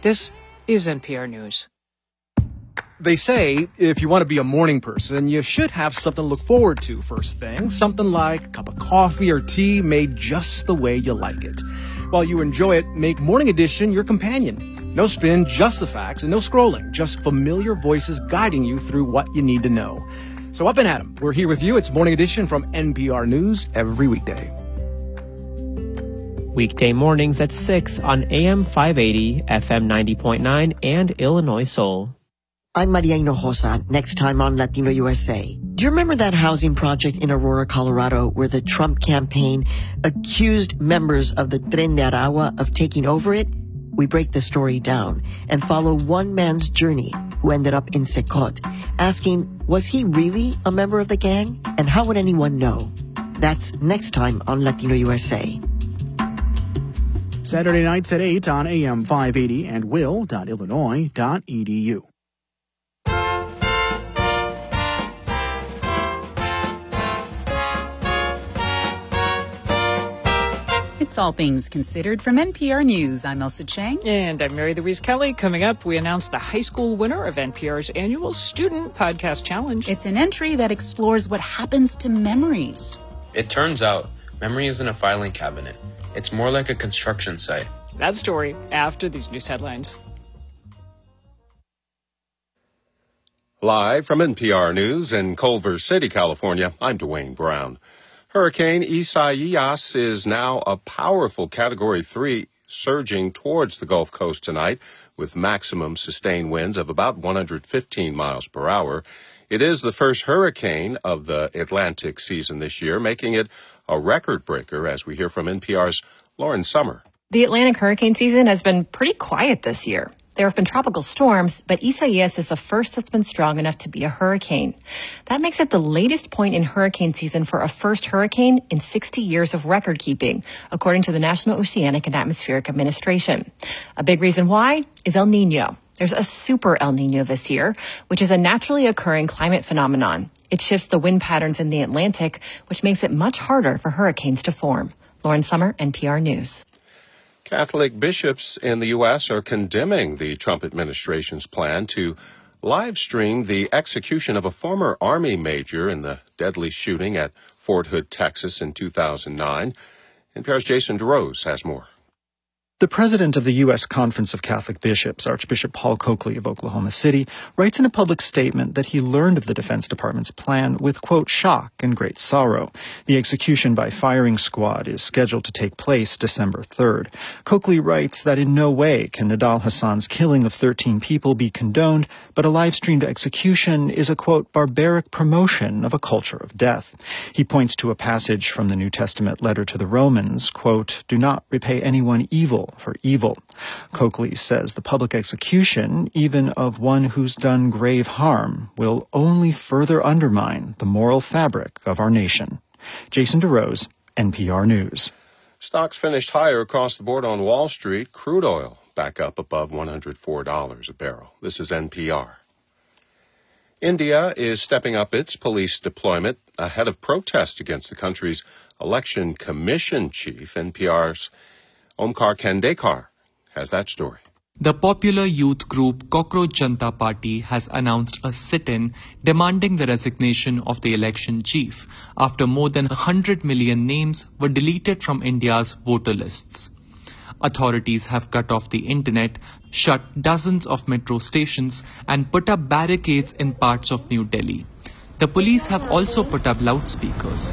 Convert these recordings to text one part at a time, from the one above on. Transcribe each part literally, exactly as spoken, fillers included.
This is N P R News. They say if you want to be a morning person, you should have something to look forward to first thing. Something like a cup of coffee or tea made just the way you like it. While you enjoy it, make Morning Edition your companion. No spin, just the facts, and no scrolling. Just familiar voices guiding you through what you need to know. So up and at 'em. We're here with you. It's Morning Edition from N P R News every weekday. Weekday mornings at six on A M five eighty, F M ninety point nine, and Illinois Soul. I'm Maria Hinojosa, next time on Latino U S A. Do you remember that housing project in Aurora, Colorado, where the Trump campaign accused members of the Tren de Aragua of taking over it? We break the story down and follow one man's journey who ended up in Secot, asking, was he really a member of the gang? And how would anyone know? That's next time on Latino U S A. Saturday nights at eight on A M five eighty and will dot illinois dot e d u. It's All Things Considered from N P R News. I'm Elsa Chang. And I'm Mary Louise Kelly. Coming up, we announced the high school winner of N P R's annual Student Podcast Challenge. It's an entry that explores what happens to memories. It turns out memory isn't a filing cabinet. It's more like a construction site. That story after these news headlines. Live from N P R News in Culver City, California, I'm Dwayne Brown. Hurricane Isaias is now a powerful Category three surging towards the Gulf Coast tonight with maximum sustained winds of about one hundred fifteen miles per hour. It is the first hurricane of the Atlantic season this year, making it a record breaker, as we hear from N P R's Lauren Summer. The Atlantic hurricane season has been pretty quiet this year. There have been tropical storms, but Isaias is the first that's been strong enough to be a hurricane. That makes it the latest point in hurricane season for a first hurricane in sixty years of record keeping, according to the National Oceanic and Atmospheric Administration. A big reason why is El Nino. There's a super El Nino this year, which is a naturally occurring climate phenomenon. It shifts the wind patterns in the Atlantic, which makes it much harder for hurricanes to form. Lauren Summer, N P R News. Catholic bishops in the U S are condemning the Trump administration's plan to live stream the execution of a former Army major in the deadly shooting at Fort Hood, Texas in two thousand nine. N P R's Jason DeRose has more. The president of the U S Conference of Catholic Bishops, Archbishop Paul Coakley of Oklahoma City, writes in a public statement that he learned of the Defense Department's plan with, quote, shock and great sorrow. The execution by firing squad is scheduled to take place December third. Coakley writes that in no way can Nidal Hassan's killing of thirteen people be condoned, but a live-streamed execution is a, quote, barbaric promotion of a culture of death. He points to a passage from the New Testament letter to the Romans, quote, do not repay anyone evil for evil. Coakley says the public execution, even of one who's done grave harm, will only further undermine the moral fabric of our nation. Jason DeRose, N P R News. Stocks finished higher across the board on Wall Street. Crude oil back up above one hundred four dollars a barrel. This is N P R. India is stepping up its police deployment ahead of protests against the country's election commission chief. N P R's Omkar Khandekar has that story. The popular youth group Cockroach Janata Party has announced a sit-in demanding the resignation of the election chief after more than one hundred million names were deleted from India's voter lists. Authorities have cut off the internet, shut dozens of metro stations, and put up barricades in parts of New Delhi. The police have also put up loudspeakers,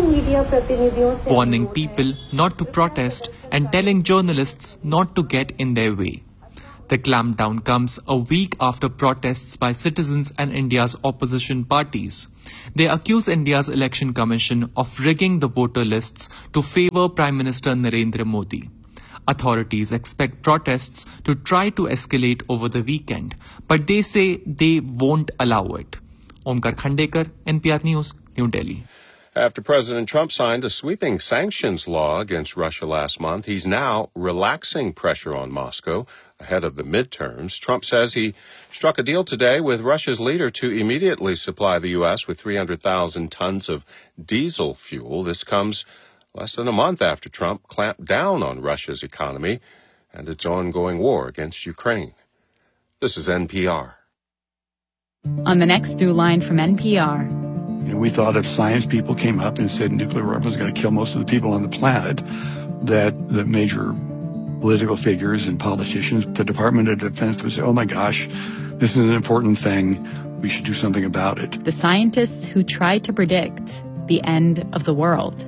warning people not to protest and telling journalists not to get in their way. The clampdown comes a week after protests by citizens and India's opposition parties. They accuse India's election commission of rigging the voter lists to favor Prime Minister Narendra Modi. Authorities expect protests to try to escalate over the weekend, but they say they won't allow it. Omkar Khandekar, N P R News, New Delhi. After President Trump signed a sweeping sanctions law against Russia last month, he's now relaxing pressure on Moscow ahead of the midterms. Trump says he struck a deal today with Russia's leader to immediately supply the U S with three hundred thousand tons of diesel fuel. This comes less than a month after Trump clamped down on Russia's economy and its ongoing war against Ukraine. This is N P R. On the next Through Line from N P R. You know, we thought if science people came up and said nuclear weapons are going to kill most of the people on the planet, that the major political figures and politicians, the Department of Defense would say, oh my gosh, this is an important thing. We should do something about it. The scientists who tried to predict the end of the world.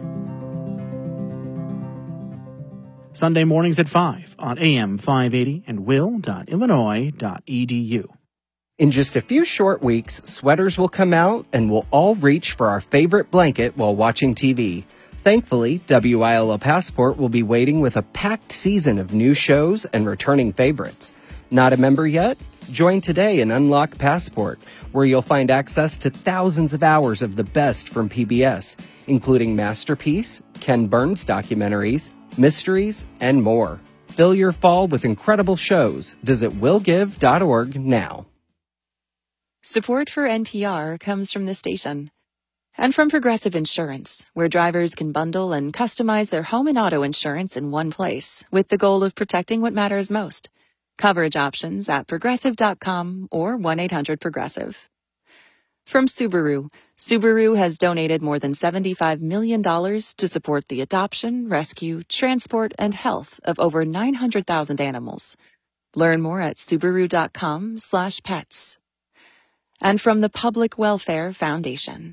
Sunday mornings at five on A M five eighty and will dot illinois dot e d u. In just a few short weeks, sweaters will come out and we'll all reach for our favorite blanket while watching T V. Thankfully, W I L O Passport will be waiting with a packed season of new shows and returning favorites. Not a member yet? Join today and unlock Passport, where you'll find access to thousands of hours of the best from P B S, including Masterpiece, Ken Burns documentaries, mysteries, and more. Fill your fall with incredible shows. Visit will give dot org now. Support for N P R comes from this station and from Progressive Insurance, where drivers can bundle and customize their home and auto insurance in one place with the goal of protecting what matters most. Coverage options at progressive dot com or one eight hundred progressive. From Subaru, Subaru has donated more than seventy-five million dollars to support the adoption, rescue, transport, and health of over nine hundred thousand animals. Learn more at subaru dot com slash pets. And from the Public Welfare Foundation.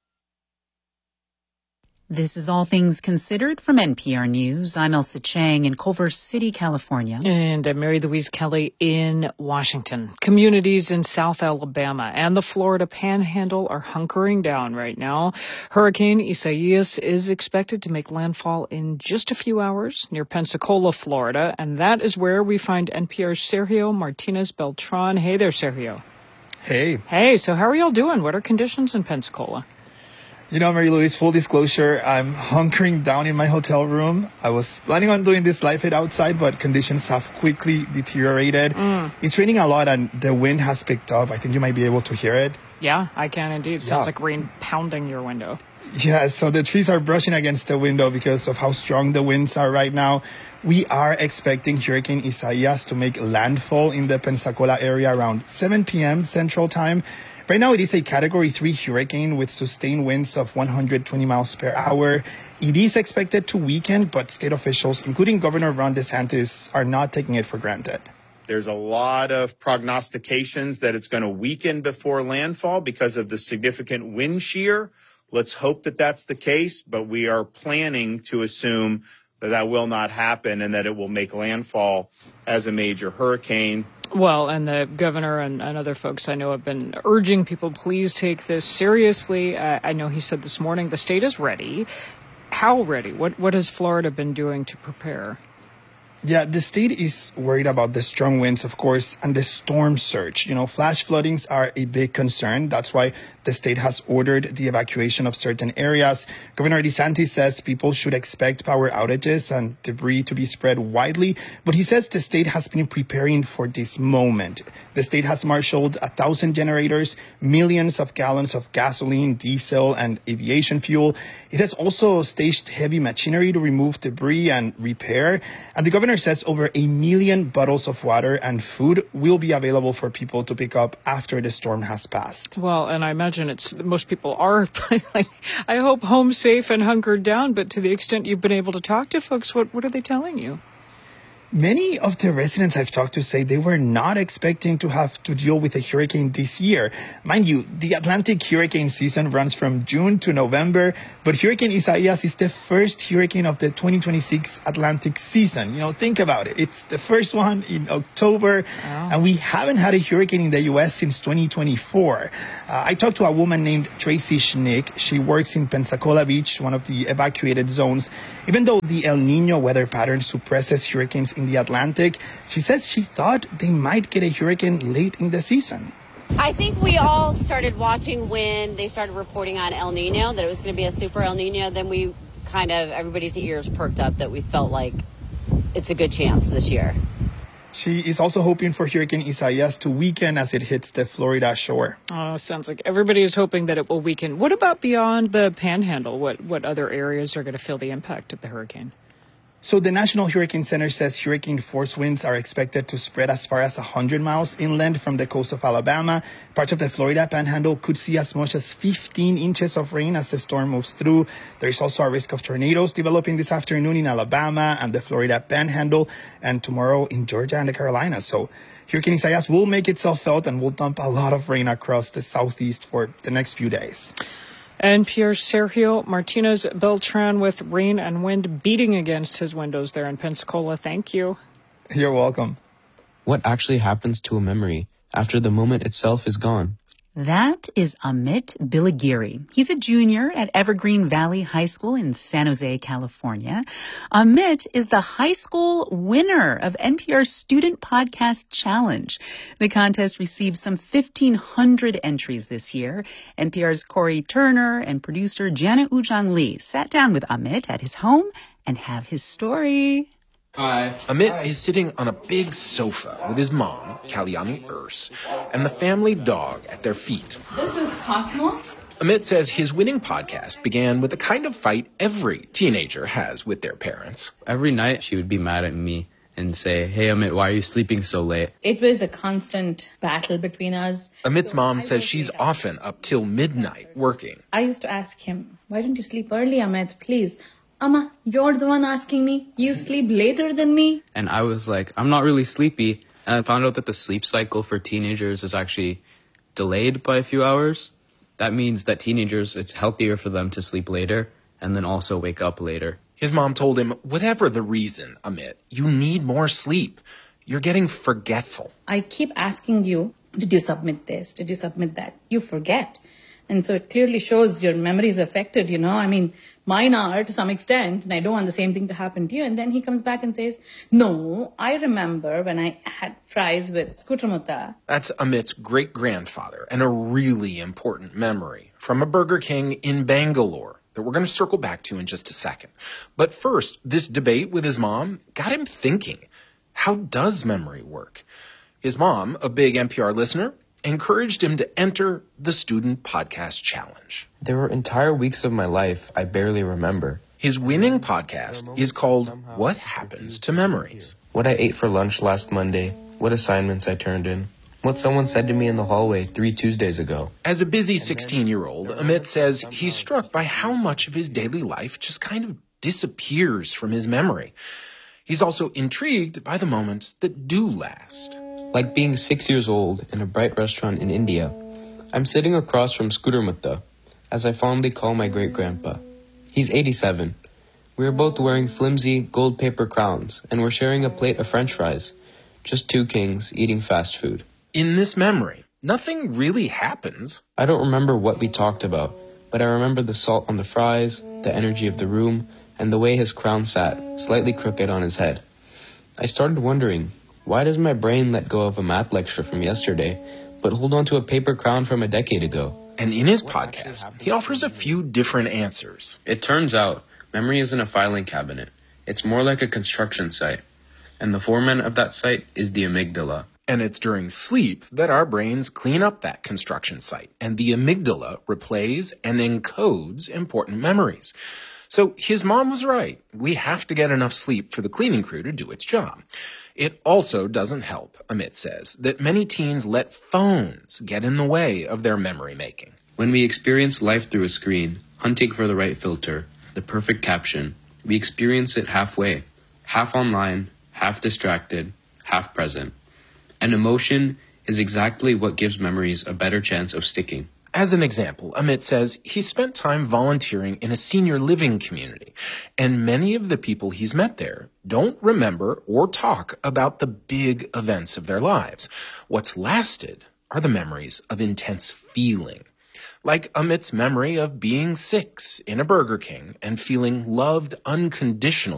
This is All Things Considered from N P R News. I'm Elsa Chang in Culver City, California. And I'm Mary Louise Kelly in Washington. Communities in South Alabama and the Florida Panhandle are hunkering down right now. Hurricane Isaias is expected to make landfall in just a few hours near Pensacola, Florida. And that is where we find N P R's Sergio Martinez Beltran. Hey there, Sergio. Hey. Hey, so how are y'all doing? What are conditions in Pensacola? You know, Mary Louise, full disclosure, I'm hunkering down in my hotel room. I was planning on doing this live hit outside, but conditions have quickly deteriorated. Mm. It's raining a lot and the wind has picked up. I think you might be able to hear it. Yeah, I can indeed. Sounds yeah. like rain pounding your window. Yeah, so the trees are brushing against the window because of how strong the winds are right now. We are expecting Hurricane Isaias to make landfall in the Pensacola area around seven p.m. Central Time. Right now, it is a Category three hurricane with sustained winds of one hundred twenty miles per hour. It is expected to weaken, but state officials, including Governor Ron DeSantis, are not taking it for granted. There's a lot of prognostications that it's going to weaken before landfall because of the significant wind shear. Let's hope that that's the case, but we are planning to assume that that will not happen and that it will make landfall as a major hurricane. Well, and the governor and, and other folks I know have been urging people, please take this seriously. Uh, I know he said this morning the state is ready. How ready? What what has Florida been doing to prepare? Yeah, the state is worried about the strong winds, of course, and the storm surge. You know, flash floodings are a big concern. That's why the state has ordered the evacuation of certain areas. Governor DeSantis says people should expect power outages and debris to be spread widely. But he says the state has been preparing for this moment. The state has marshaled a thousand generators, millions of gallons of gasoline, diesel, and aviation fuel. It has also staged heavy machinery to remove debris and repair. And the governor says over a million bottles of water and food will be available for people to pick up after the storm has passed. Well, and I imagine it's most people are, like, I hope, home safe and hunkered down. But to the extent you've been able to talk to folks, what, what are they telling you? Many of the residents I've talked to say they were not expecting to have to deal with a hurricane this year. Mind you, the Atlantic hurricane season runs from June to November, but Hurricane Isaias is the first hurricane of the twenty twenty-six Atlantic season. You know, think about it. It's the first one in October, oh. and we haven't had a hurricane in the U S since twenty twenty-four. Uh, I talked to a woman named Tracy Schnick. She works in Pensacola Beach, one of the evacuated zones. Even though the El Nino weather pattern suppresses hurricanes in the Atlantic, she says she thought they might get a hurricane late in the season. I think we all started watching when they started reporting on El Nino, that it was going to be a super El Nino. Then we kind of, everybody's ears perked up that we felt like it's a good chance this year. She is also hoping for Hurricane Isaias to weaken as it hits the Florida shore. Oh, sounds like everybody is hoping that it will weaken. What about beyond the Panhandle? What, what other areas are going to feel the impact of the hurricane? So the National Hurricane Center says hurricane force winds are expected to spread as far as one hundred miles inland from the coast of Alabama. Parts of the Florida Panhandle could see as much as fifteen inches of rain as the storm moves through. There is also a risk of tornadoes developing this afternoon in Alabama and the Florida Panhandle, and tomorrow in Georgia and the Carolinas. So Hurricane Isaias will make itself felt and will dump a lot of rain across the southeast for the next few days. N P R's Sergio Martinez Beltran with rain and wind beating against his windows there in Pensacola. Thank you. You're welcome. What actually happens to a memory after the moment itself is gone? That is Amit Bilagiri. He's a junior at Evergreen Valley High School in San Jose, California. Amit is the high school winner of N P R's Student Podcast Challenge. The contest received some fifteen hundred entries this year. N P R's Corey Turner and producer Janet Ujang Lee sat down with Amit at his home and have his story. Hi. Amit Hi. is sitting on a big sofa with his mom, Kalyani Urs, and the family dog at their feet. This is Cosmo. Amit says his winning podcast began with the kind of fight every teenager has with their parents. Every night she would be mad at me and say, "Hey Amit, why are you sleeping so late?" It was a constant battle between us. Amit's mom says she's often up till midnight working. I used to ask him, "Why don't you sleep early, Amit, please?" "Amma, you're the one asking me. You sleep later than me." And I was like, I'm not really sleepy. And I found out that the sleep cycle for teenagers is actually delayed by a few hours. That means that teenagers, it's healthier for them to sleep later and then also wake up later. His mom told him, whatever the reason, Amit, you need more sleep. You're getting forgetful. I keep asking you, did you submit this? Did you submit that? You forget. And so it clearly shows your memory is affected, you know. I mean, mine are to some extent, and I don't want the same thing to happen to you. And then he comes back and says, no, I remember when I had fries with Skutramuta. That's Amit's great-grandfather, and a really important memory from a Burger King in Bangalore that we're going to circle back to in just a second. But first, this debate with his mom got him thinking, how does memory work? His mom, a big N P R listener, encouraged him to enter the Student Podcast Challenge. There were entire weeks of my life I barely remember. His winning podcast is called What Happens to Memories? What I ate for lunch last Monday, what assignments I turned in, what someone said to me in the hallway three Tuesdays ago. As a busy sixteen-year-old, Amit says he's struck by how much of his daily life just kind of disappears from his memory. He's also intrigued by the moments that do last. Like being six years old in a bright restaurant in India. I'm sitting across from Skutramuta, as I fondly call my great-grandpa. He's eighty-seven. We are both wearing flimsy gold paper crowns, and we're sharing a plate of French fries. Just two kings eating fast food. In this memory, nothing really happens. I don't remember what we talked about, but I remember the salt on the fries, the energy of the room, and the way his crown sat, slightly crooked on his head. I started wondering, why does my brain let go of a math lecture from yesterday, but hold on to a paper crown from a decade ago? And in his podcast, he offers a few different answers. It turns out, memory isn't a filing cabinet. It's more like a construction site. And the foreman of that site is the amygdala. And it's during sleep that our brains clean up that construction site, and the amygdala replays and encodes important memories. So his mom was right. We have to get enough sleep for the cleaning crew to do its job. It also doesn't help, Amit says, that many teens let phones get in the way of their memory making. When we experience life through a screen, hunting for the right filter, the perfect caption, we experience it halfway, half online, half distracted, half present. And emotion is exactly what gives memories a better chance of sticking. As an example, Amit says he spent time volunteering in a senior living community, and many of the people he's met there don't remember or talk about the big events of their lives. What's lasted are the memories of intense feeling, like Amit's memory of being six in a Burger King and feeling loved unconditionally